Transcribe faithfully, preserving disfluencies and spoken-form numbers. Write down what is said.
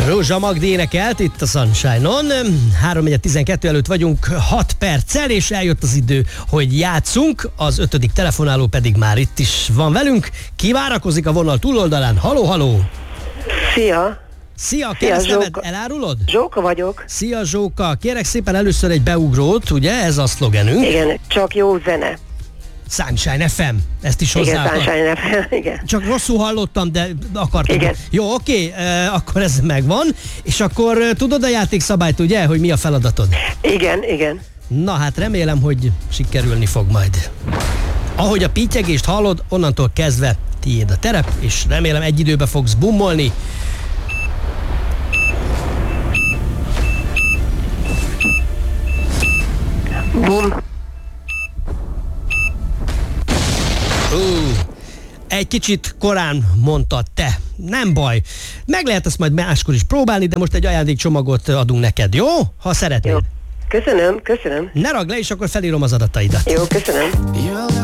Rózsa Magdi énekelt itt a Sunshine-on. három tizenkettő előtt vagyunk hat perccel, és eljött az idő, hogy játszunk. Az ötödik telefonáló pedig már itt is van velünk. Ki várakozik a vonal túloldalán? Haló, haló! Szia! Szia, keresztnevet elárulod? Zsóka vagyok. Szia, Zsóka! Kérek szépen először egy beugrót, ugye? Ez a szlogenünk. Igen, csak jó zene. Sunshine ef em, ezt is hozzá. Igen, Sunshine ef em, igen. Csak rosszul hallottam, de akartam. Igen. Jó, oké, eh, akkor ez megvan. És akkor eh, tudod a játékszabályt, ugye, hogy mi a feladatod? Igen, igen. Na hát remélem, hogy sikerülni fog majd. Ahogy a pittyegést hallod, onnantól kezdve tiéd a terep, és remélem egy időbe fogsz bummolni. Bum. Uh, egy kicsit korán mondtad te. Nem baj. Meg lehet ezt majd máskor is próbálni, de most egy ajándékcsomagot adunk neked, jó? Ha szeretnéd. Jó. Köszönöm, köszönöm. Ne ragd le, és akkor felírom az adataidat. Jó, köszönöm.